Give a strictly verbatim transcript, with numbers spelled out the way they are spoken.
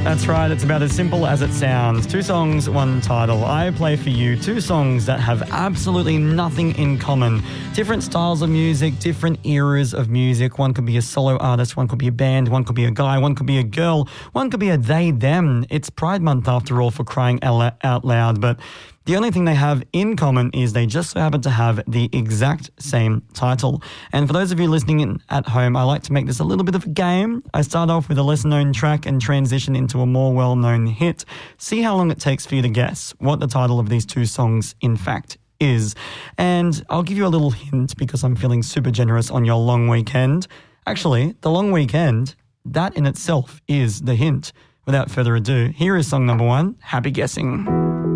That's right, it's about as simple as it sounds. Two songs, one title. I play for you two songs that have absolutely nothing in common. Different styles of music, different eras of music. One could be a solo artist, one could be a band, one could be a guy, one could be a girl, one could be a they, them. It's Pride Month after all, for crying out loud, but the only thing they have in common is they just so happen to have the exact same title. And for those of you listening in at home, I like to make this a little bit of a game. I start off with a lesser-known track and transition into a more well-known hit. See how long it takes for you to guess what the title of these two songs, in fact, is. And I'll give you a little hint because I'm feeling super generous on your long weekend. Actually, the long weekend, that in itself is the hint. Without further ado, here is song number one, Happy Guessing.